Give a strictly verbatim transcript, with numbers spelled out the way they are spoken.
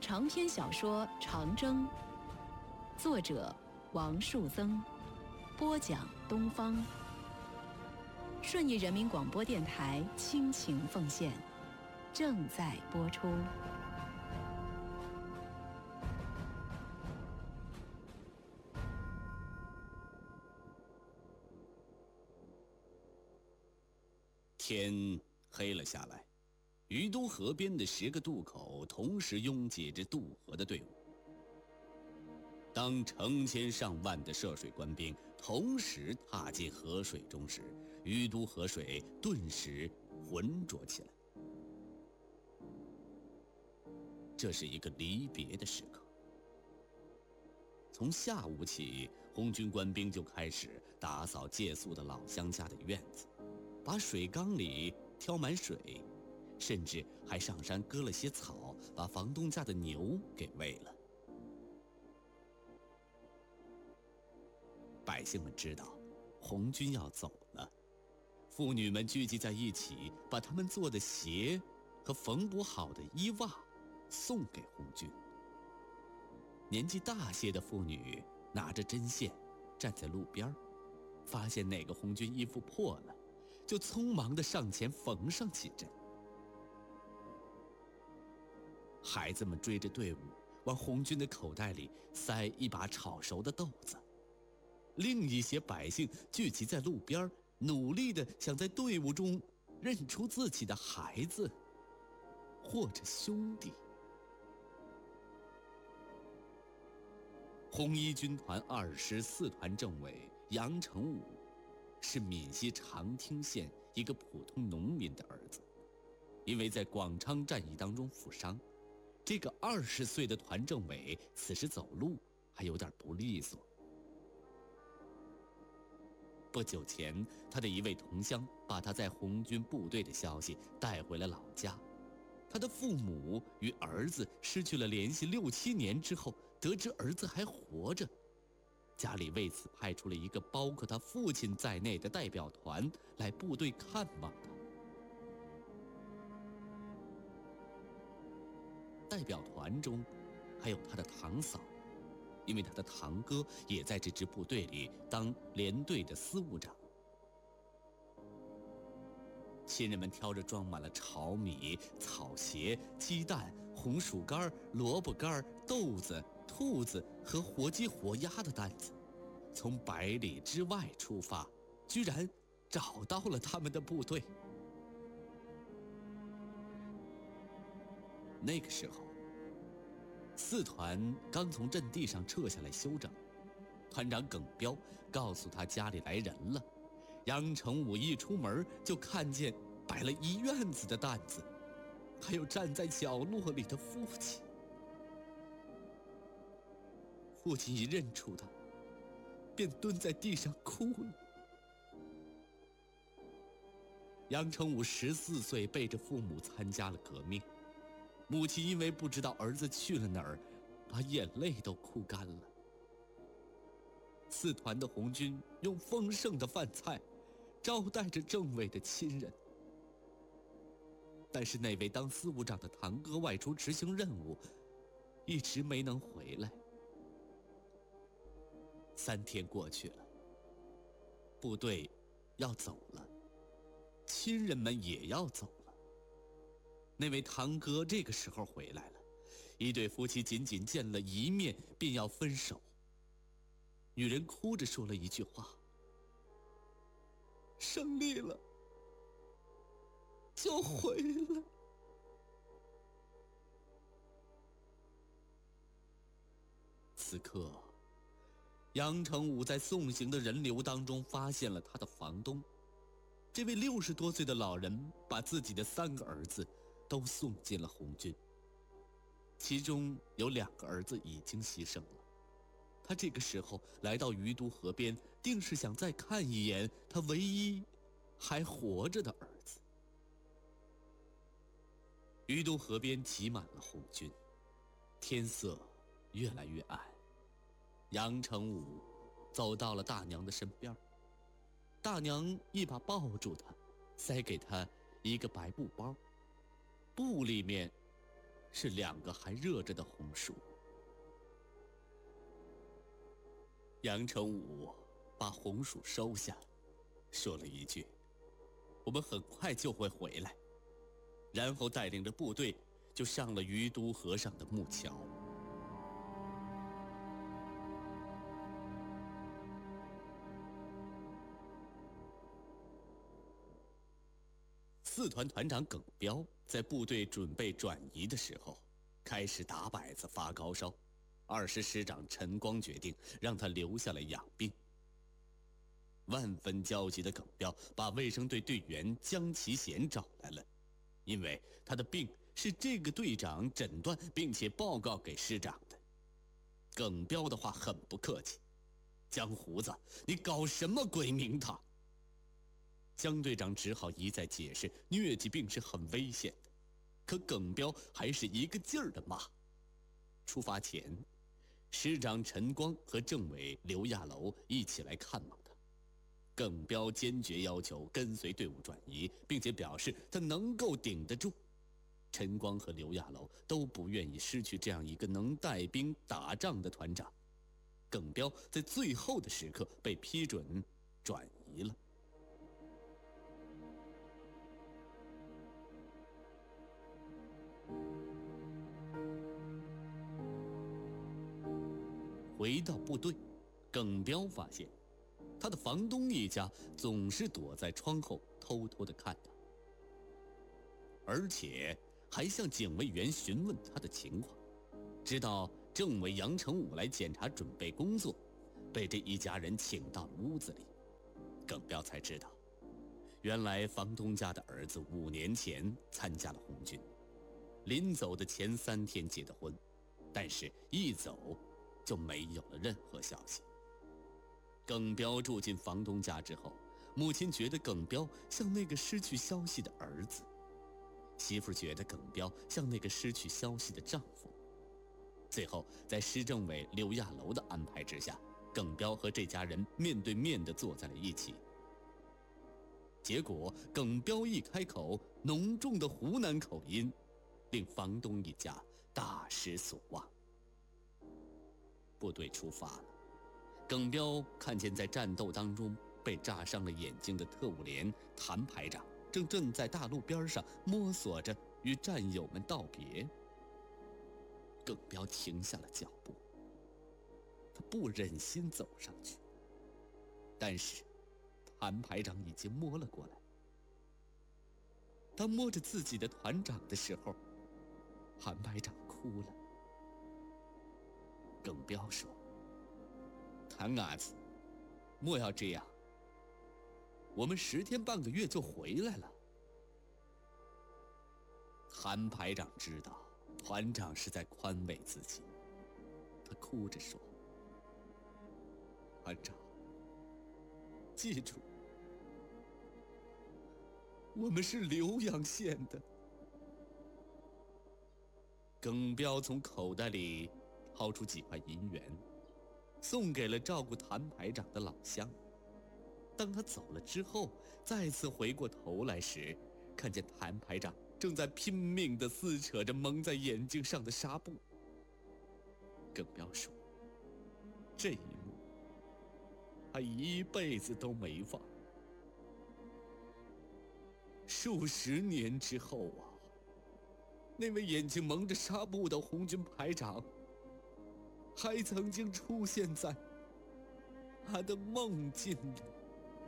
长篇小说《长征》，作者王树增，播讲东方。顺义人民广播电台倾情奉献，正在播出。 天黑了下来，于都河边的十个渡口同时拥挤着渡河的队伍。当成千上万的涉水官兵同时踏进河水中时，于都河水顿时浑浊起来。这是一个离别的时刻。从下午起，红军官兵就开始打扫借宿的老乡家的院子，把水缸里挑满水，甚至还上山割了些草，把房东家的牛给喂了。百姓们知道红军要走了，妇女们聚集在一起，把他们做的鞋和缝补好的衣袜送给红军。年纪大些的妇女拿着针线站在路边，发现哪个红军衣服破了，就匆忙地上前缝上几针。孩子们追着队伍往红军的口袋里塞一把炒熟的豆子，另一些百姓聚集在路边，努力地想在队伍中认出自己的孩子或者兄弟。红一军团二十四团政委杨成武是闽西长汀县一个普通农民的儿子，因为在广昌战役当中负伤，这个二十岁的团政委此时走路还有点不利索。不久前，他的一位同乡把他在红军部队的消息带回了老家。他的父母与儿子失去了联系六七年之后，得知儿子还活着，家里为此派出了一个包括他父亲在内的代表团来部队看望他。代表团中还有他的堂嫂，因为他的堂哥也在这支部队里当连队的司务长。亲人们挑着装满了炒米、草鞋、鸡蛋、红薯干、萝卜干、豆子、兔子和活鸡活鸭的担子，从百里之外出发，居然找到了他们的部队。那个时候，四团刚从阵地上撤下来休整，团长耿彪告诉他家里来人了。杨成武一出门就看见摆了一院子的担子，还有站在角落里的父亲。父亲一认出他，便蹲在地上哭了。杨成武十四岁背着父母参加了革命，母亲因为不知道儿子去了哪儿，把眼泪都哭干了。四团的红军用丰盛的饭菜招待着政委的亲人，但是那位当司务长的堂哥外出执行任务，一直没能回来。三天过去了，部队要走了，亲人们也要走了。那位堂哥这个时候回来了，一对夫妻仅仅见了一面便要分手。女人哭着说了一句话：胜利了就回来。此刻，杨成武在送行的人流当中发现了他的房东。这位六十多岁的老人把自己的三个儿子都送进了红军，其中有两个儿子已经牺牲了。他这个时候来到于都河边，定是想再看一眼他唯一还活着的儿子。于都河边挤满了红军，天色越来越暗。杨成武走到了大娘的身边，大娘一把抱住他，塞给他一个白布包，布里面是两个还热着的红薯。杨成武把红薯收下，说了一句：“我们很快就会回来。”然后带领着部队就上了于都河上的木桥。四团团长耿彪在部队准备转移的时候，开始打摆子发高烧。二师师长陈光决定让他留下来养病。万分焦急的耿彪把卫生队队员江其贤找来了，因为他的病是这个队长诊断并且报告给师长的。耿彪的话很不客气：“江胡子，你搞什么鬼名堂？”江队长只好一再解释疟疾病是很危险的，可耿彪还是一个劲儿的骂。出发前，师长陈光和政委刘亚楼一起来看望他。耿彪坚决要求跟随队伍转移，并且表示他能够顶得住。陈光和刘亚楼都不愿意失去这样一个能带兵打仗的团长。耿彪在最后的时刻被批准转移了。回到部队，耿彪发现他的房东一家总是躲在窗后偷偷地看他，而且还向警卫员询问他的情况。直到政委杨成武来检查准备工作，被这一家人请到了屋子里，耿彪才知道，原来房东家的儿子五年前参加了红军，临走的前三天结的婚，但是一走就没有了任何消息。耿彪住进房东家之后，母亲觉得耿彪像那个失去消息的儿子，媳妇觉得耿彪像那个失去消息的丈夫。最后在师政委刘亚楼的安排之下，耿彪和这家人面对面地坐在了一起。结果耿彪一开口，浓重的湖南口音令房东一家大失所望。部队出发了，耿彪看见在战斗当中被炸伤了眼睛的特务连谭排长正站在大路边上摸索着与战友们道别。耿彪停下了脚步，他不忍心走上去，但是谭排长已经摸了过来。当摸着自己的团长的时候，谭排长哭了。耿彪说：“谭伢子，莫要这样，我们十天半个月就回来了。”谭排长知道团长是在宽慰自己，他哭着说：“团长，记住，我们是浏阳县的。”耿彪从口袋里掏出几块银元，送给了照顾谭排长的老乡。当他走了之后，再次回过头来时，看见谭排长正在拼命地撕扯着蒙在眼睛上的纱布。耿彪说：“这一幕，他一辈子都没忘。”数十年之后啊，那位眼睛蒙着纱布的红军排长还曾经出现在他的梦境里。